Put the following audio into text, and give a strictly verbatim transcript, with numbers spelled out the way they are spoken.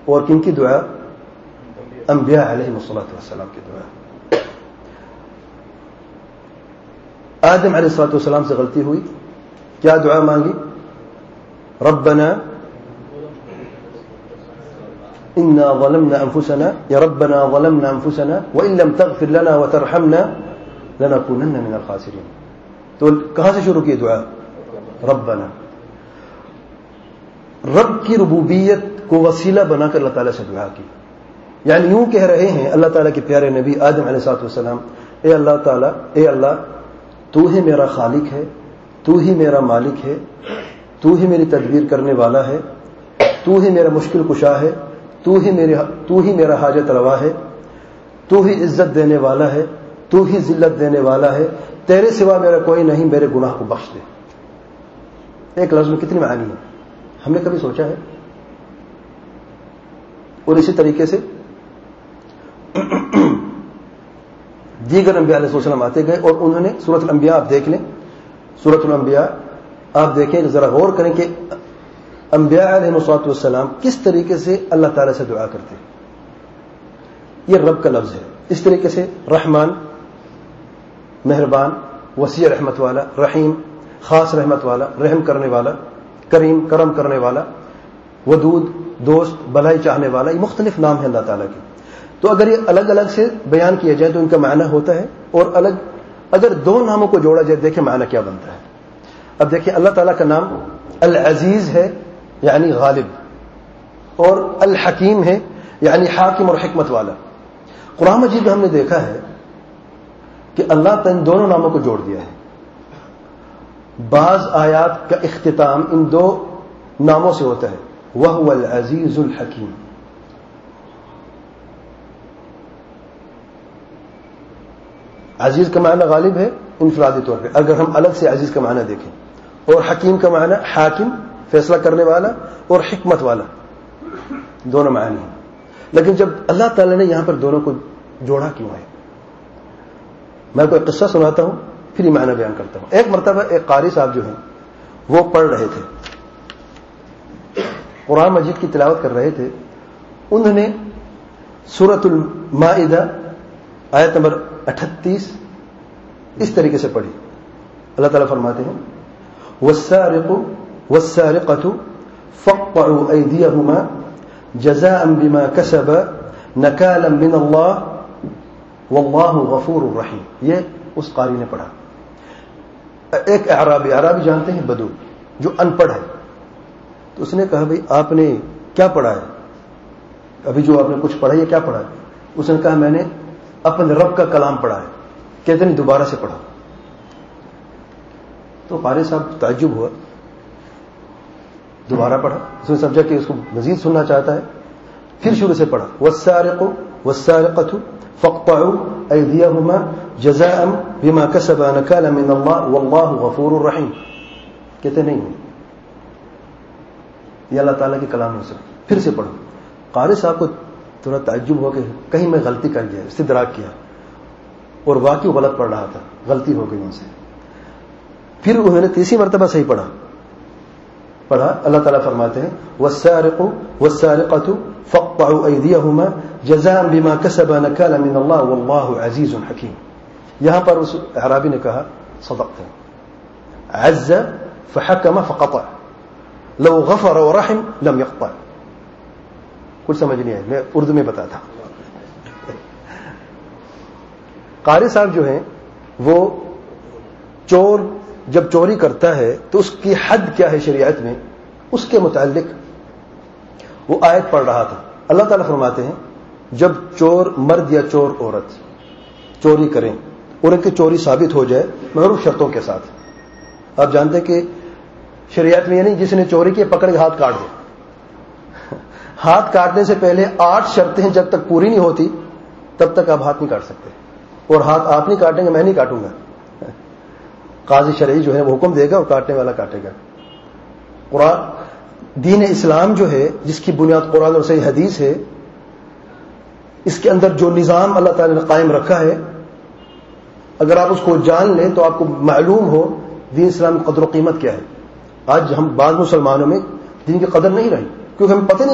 اور کن کی دعا؟ انبیاء علیہ الصلوۃ والسلام کی دعا. آدم علیہ الصلوۃ والسلام سے غلطی ہوئی, کیا دعا مانگی؟ ربنا انا ظلمنا انفسنا یا ربنا ظلمنا انفسنا وان لم تغفر لنا وترحمنا لنكونن من الخاسرین. تو کہاں سے شروع کی دعا؟ ربنا. رب کی ربوبیت کو وسیلہ بنا کر اللہ تعالیٰ سے دعا کی. یعنی یوں کہہ رہے ہیں اللہ تعالیٰ کے پیارے نبی آدم علیہ الصلوۃ والسلام, اے اللہ تعالیٰ, اے اللہ, تو ہی میرا خالق ہے, تو ہی میرا مالک ہے, تو ہی میری تدبیر کرنے والا ہے, تو ہی میرا مشکل کشا ہے, تو ہی میرے تو ہی میرا حاجت روا ہے, تو ہی عزت دینے والا ہے, تو ہی ذلت دینے والا ہے, تیرے سوا میرا کوئی نہیں, میرے گناہ کو بخش دے. ایک لفظ میں کتنی معانی ہے, ہم نے کبھی سوچا ہے؟ اور اسی طریقے سے دیگر انبیاء علیہ السلام آتے گئے, اور انہوں نے سورۃ الانبیاء آپ دیکھ لیں, سورۃ الانبیاء آپ دیکھیں, ذرا غور کریں کہ انبیاء علیہ الصلوۃ والسلام کس طریقے سے اللہ تعالیٰ سے دعا کرتے. یہ رب کا لفظ ہے. اس طریقے سے رحمان مہربان, وسیع رحمت والا, رحیم خاص رحمت والا, رحم کرنے والا, کریم کرم کرنے والا, ودود دوست بھلائی چاہنے والا, یہ مختلف نام ہیں اللہ تعالیٰ کے. تو اگر یہ الگ الگ سے بیان کیا جائے تو ان کا معنی ہوتا ہے, اور الگ اگر دو ناموں کو جوڑا جائے دیکھیں معنی کیا بنتا ہے. اب دیکھیں اللہ تعالیٰ کا نام العزیز ہے یعنی غالب, اور الحکیم ہے یعنی حاکم اور حکمت والا. قرآن مجید میں ہم نے دیکھا ہے کہ اللہ تعالیٰ ان دونوں ناموں کو جوڑ دیا ہے. بعض آیات کا اختتام ان دو ناموں سے ہوتا ہے, وَهُوَ الْعَزِيزُ الْحَكِيمُ. عزیز کا معنی غالب ہے انفرادی طور پہ, اگر ہم الگ سے عزیز کا معنی دیکھیں, اور حکیم کا معنی حاکم فیصلہ کرنے والا اور حکمت والا, دونوں معنی ہیں. لیکن جب اللہ تعالی نے یہاں پر دونوں کو جوڑا کیوں ہے؟ میں کوئی قصہ سناتا ہوں پھر یہ معنی بیان کرتا ہوں. ایک مرتبہ ایک قاری صاحب جو ہیں وہ پڑھ رہے تھے, قرآن مجید کی تلاوت کر رہے تھے. انہوں نے سورۃ المائدہ آیت نمبر اٹھتیس اس طریقے سے پڑھی. اللہ تعالیٰ فرماتے ہیں والسارق والسارقة فاقطعوا أيديهما جزاء بما كسبا نكالا من الله والله غفور رحيم. یہ اس قاری نے پڑھا. ایک اعرابی, اعرابی جانتے ہیں بدو, جو ان پڑھ ہے, تو اس نے کہا بھئی آپ نے کیا پڑھا ہے, ابھی جو آپ نے کچھ پڑھا ہے کیا پڑھا ہے؟ اس نے کہا میں نے اپنے رب کا کلام پڑھا ہے. کہتے نہیں دوبارہ سے پڑھا. تو قاری صاحب تعجب ہوا, دوبارہ پڑھا. اس نے سمجھا کہ اس کو مزید سننا چاہتا ہے, پھر شروع سے پڑھا والسارق والسارقة فاقطعوا أيديهما جزاء بما كسبا نكالا من الله والله غفور رحيم. کہتے نہیں یہ اللہ تعالیٰ کے کلام ہے. پھر سے پڑھو. قاری صاحب کو تھوڑا تعجب ہوا کہ کہیں میں غلطی کر گیا, استدراک کیا, اور واقعی غلط پڑھ رہا تھا, غلطی ہو گئی ان سے. پھر انہوں نے تیسری مرتبہ صحیح پڑھا پڑھا اللہ تعالیٰ فرماتے ہیں والسارق والسارقة فاقطعوا أيديهما جزاء بما كسبا نكالا من الله والله عزيز حكيم. یہاں پر اس اعرابی نے کہا صدقت, عز فحكم فقطع, لو غفر ورحم لم يقطع. کچھ سمجھ نہیں آئے, میں اردو میں بتاتا. قاری صاحب جو ہیں وہ چور جب چوری کرتا ہے تو اس کی حد کیا ہے شریعت میں, اس کے متعلق وہ آیت پڑھ رہا تھا. اللہ تعالیٰ فرماتے ہیں جب چور مرد یا چور عورت چوری کریں اور ان کی چوری ثابت ہو جائے معروف شرطوں کے ساتھ. آپ جانتے ہیں کہ شریعت میں یہ نہیں جس نے چوری کی پکڑ کے ہاتھ کاٹ دے. ہاتھ کاٹنے سے پہلے آٹھ شرطیں جب تک پوری نہیں ہوتی تب تک آپ ہاتھ نہیں کاٹ سکتے. اور ہاتھ آپ نہیں کاٹیں گے, میں نہیں کاٹوں گا. قاضی شرعی جو ہے وہ حکم دے گا اور کاٹنے والا کاٹے گا. قرآن دین اسلام جو ہے جس کی بنیاد قرآن اور صحیح حدیث ہے, اس کے اندر جو نظام اللہ تعالی نے قائم رکھا ہے اگر آپ اس کو جان لیں تو آپ کو معلوم ہو دین اسلام کی قدر و قیمت کیا ہے. آج ہم بعض مسلمانوں میں دین کی قدر نہیں رہی کیونکہ ہمیں پتہ نہیں